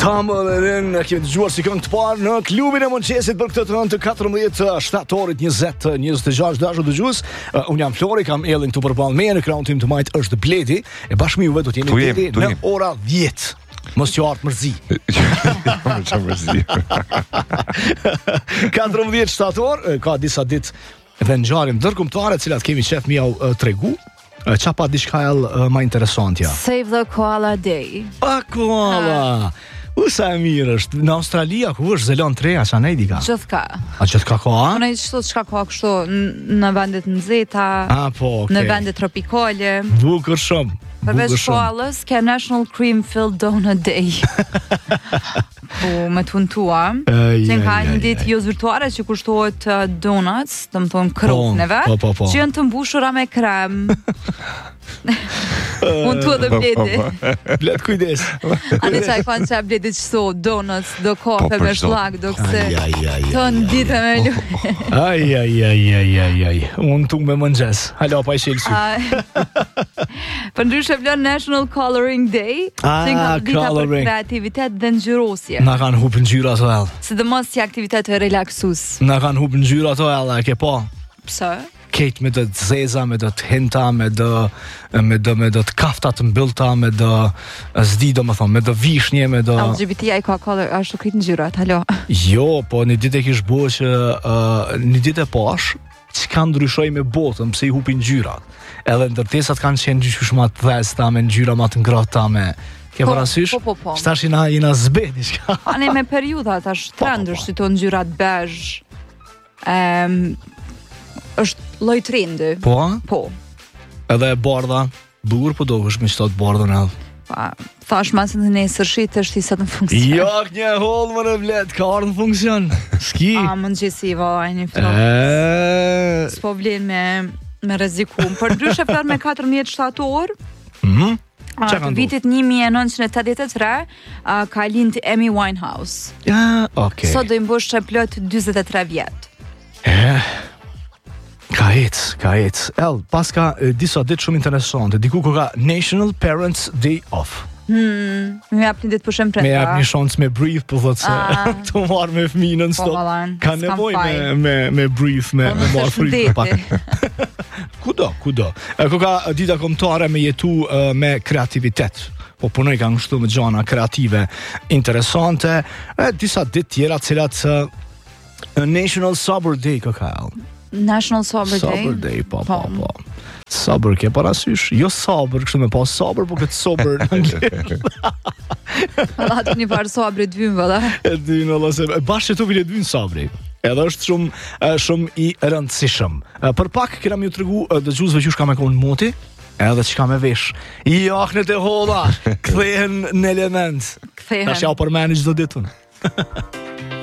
Tamëllërin, kemi dëgjuar si këngë të parë në klubin e mëngjesit për këtë të hënë të 14 shtatorit 2026 dashur dëgjues. Unë jam Flori, kam Ellin këtu përballë me në kraun tim të majt është Bledi e bashkë me juve do të jemi deri në ora 10. Mos t'ju ardh mërzi. Më çam mërzi. 14 shtator, ka disa ditë dhe ngjarje ndërkombëtare, të cilat kemi qef mi au tregu. Qa pa diçka ma interesantja? Save the Koala Day. Koala! Sa e mirë është. Në Australia, ku është Zeland 3, qa ne i dika? Gjithka. A gjithka ka? Unë e qëto qka ka kështu në vendet nxehta, okay. Në vendet tropikale. Bukur shumë. Përveç koalës, ka National Cream Filled Donut Day. Po, me të huntua. Që ka një ditë jo zvirtuare që kushtohet donuts, të më thonë krokneve, që janë të mbushura me krem. Unë tua dhe Bledi. Bled, kujdes. Ani qaj kanë qa Bledi qëso, donuts, do kafe me shlak, do këse të në ditë me lu. Aj. Unë tung me mëngjes. Hala, pa i shilësu. Për ndryshe vlon National Coloring Day, që nga dita për kreativitet dhe ngjyrosje. Na kanë hupë ngjyra ato ell. Sidomos si aktivitet relaksus. Na kanë hupë ngjyra ato ell, e ke pa? Pse? Kejt me do të zeza, me do të hinta, me do të kafta të mbyllta, me do zdi do më thonë, me do vishnje, me do... LGBT-ja i ka color, ashtu kritë ngjyrat, halo. Jo, po një ditë e kish bo që një ditë e pash, që ka ndryshoj me botën, pse i hupin ngjyrat. Edhe ndërtesat kanë qenë gjysh ma të dhesta, me ngjyra ma të ngrohta, me... Ke parasysh? Po. Shtash jina zbedi, shka. Ane me periuda, tash trendër, si to ngjyrat bezh, është lloj trendi. Po? Po. Edhe e bardha, bukur po do është me qëtot bardhën edhe. Pa, thash masën të nesër shit është i sa të funksion. Jak një hollë më në vlet, ka ardhë në funksion. Ski. Mëngjesi, vaj, një flok. S'po vlen me rezikum. Për ndryshe flar me 14 shtator, të vitit 1983, ka lind Amy Winehouse. Ja, okay. Sot do i mbush që plot 23 vjet. Ka ec. Pas ka disa ditë shumë interesante. Diku ku ka National Parents Day Off. Me jap një ditë pushim prenda. Me jap një shans me breathe, po thot se të marrë me fëmijën në stop. Ka nevoj me breathe, me marrë frikë pak. Kudo. Ku ka dita kombëtare me jetu me kreativitet. Po punoj ka nështu me gjana kreative interesante. Disa ditë tjera cilat National Sober Day ka National Sober Day? Sober Day, po. Sober ke parasysh? Jo sober, kështu me pas sober, po këtë sober në anglisht. Valla të një parë sobri dvynë, valla. E dvynë, valla, se bashkë që tu vile dvynë sobri. Edhe është shumë i rëndësishëm. Për pak, kena mi u të regu dëgjuzve që shka me konë moti, edhe që ka me vesh. Jaknet e holla, kthehen në element. Ta shja u përmeni qdo ditun.